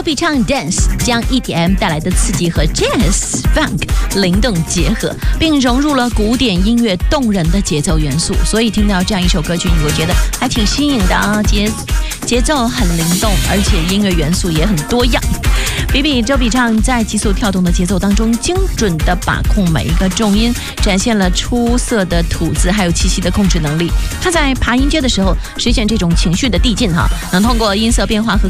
Joby 唱 Dance 将 EDM 带来的刺激和 Jazz Funk 灵动结合，并融入了古典音乐动人的节奏元素，所以听到这样一首歌曲，我觉得还挺新颖的啊，节奏很灵动，而且音乐元素也很多样。Joby 唱在急速跳动的节奏当中，精准地把控每一个重音，展现了出色的吐字还有气息的控制能力。他在爬音阶的时候，实现这种情绪的递进能通过音色变化和